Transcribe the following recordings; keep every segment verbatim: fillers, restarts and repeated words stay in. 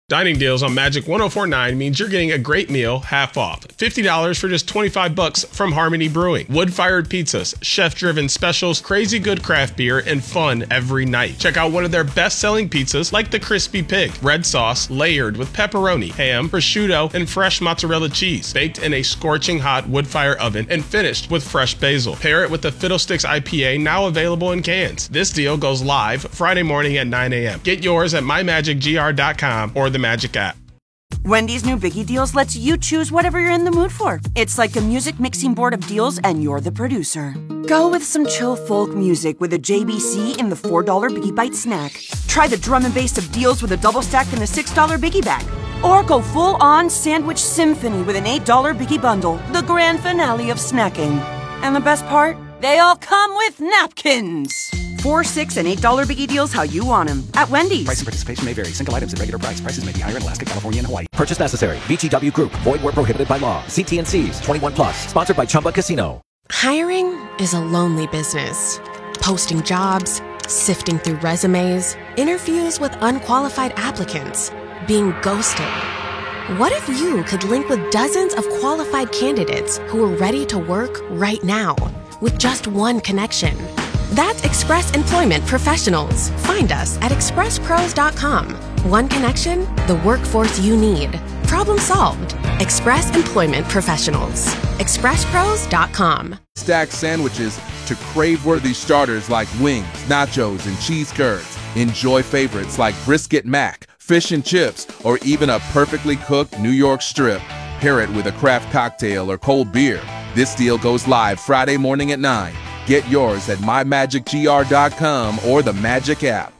Dining deals on Magic one oh four point nine means you're getting a great meal half off. fifty dollars for just twenty-five bucks from Harmony Brewing. Wood-fired pizzas, chef-driven specials, crazy good craft beer, and fun every night. Check out one of their best-selling pizzas like the Crispy Pig. Red sauce layered with pepperoni, ham, prosciutto, and fresh mozzarella cheese. Baked in a scorching hot wood-fire oven and finished with fresh basil. Pair it with the Fiddlesticks I P A, now available in cans. This deal goes live Friday morning at nine a.m. Get yours at my magic g r dot com or the Magic app. Wendy's new Biggie Deals lets you choose whatever you're in the mood for. It's like a music mixing board of deals, and you're the producer. Go with some chill folk music with a J B C in the four dollar Biggie Bite snack. Try the drum and bass of deals with a double stack in the six dollar Biggie Bag. Or go full-on sandwich symphony with an eight dollar Biggie Bundle, the grand finale of snacking. And the best part? They all come with napkins. Four, six, and eight dollar Biggie Deals how you want them at Wendy's. Price and participation may vary. Single items at regular price. Prices may be higher in Alaska, California, and Hawaii. Purchase necessary. V G W Group. Void where prohibited by law. See T N Cs. twenty-one plus. Sponsored by Chumba Casino. Hiring is a lonely business. Posting jobs, sifting through resumes, interviews with unqualified applicants, being ghosted. What if you could link with dozens of qualified candidates who are ready to work right now with just one connection? That's Express Employment Professionals. Find us at express pros dot com. One connection, the workforce you need. Problem solved. Express Employment Professionals. express pros dot com. Stack sandwiches to crave-worthy starters like wings, nachos, and cheese curds. Enjoy favorites like brisket mac, fish and chips, or even a perfectly cooked New York strip. Pair it with a craft cocktail or cold beer. This deal goes live Friday morning at nine. Get yours at my magic g r dot com or the Magic app.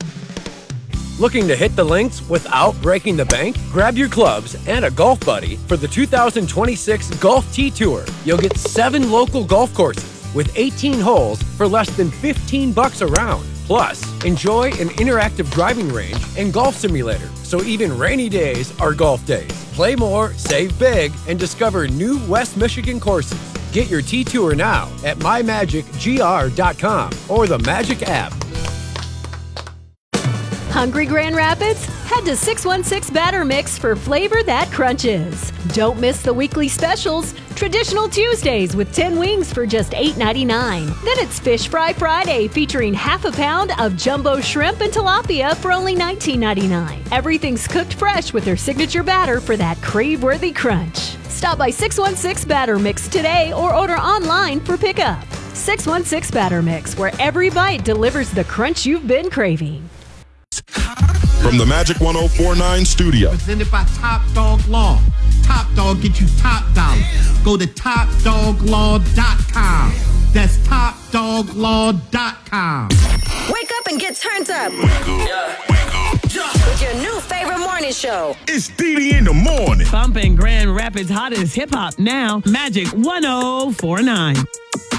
Looking to hit the links without breaking the bank? Grab your clubs and a golf buddy for the two thousand twenty-six Golf Tee Tour. You'll get seven local golf courses with eighteen holes for less than fifteen bucks a round. Plus, enjoy an interactive driving range and golf simulator, so even rainy days are golf days. Play more, save big, and discover new West Michigan courses. Get your T-Tour now at my magic g r dot com or the Magic app. Hungry Grand Rapids? Head to six one six Batter Mix for flavor that crunches. Don't miss the weekly specials. Traditional Tuesdays with ten wings for just eight ninety-nine. Then it's Fish Fry Friday featuring half a pound of jumbo shrimp and tilapia for only nineteen ninety-nine. Everything's cooked fresh with their signature batter for that crave-worthy crunch. Stop by six one six Batter Mix today or order online for pickup. six one six Batter Mix, where every bite delivers the crunch you've been craving. From the Magic one oh four point nine studio. Presented by Top Dog Law. Top Dog get you top dollar. Go to top dog law dot com. That's top dog law dot com. Wake up and get turned up. Wake up. Yeah. Wake up. Yeah. With your new favorite morning show. It's D D in the morning. Bumping Grand Rapids' hottest hip hop now. Magic one oh four point nine.